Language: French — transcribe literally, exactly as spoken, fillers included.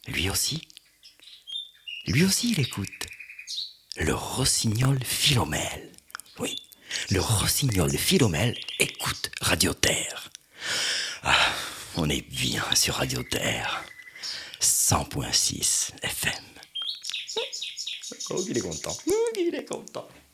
Lui aussi, lui aussi il écoute. Le rossignol Philomèle. Oui, le rossignol Philomèle écoute Radio Terre. Ah, on est bien sur Radio Terre. cent virgule six F M. Oh, il est content. Oh, il est content.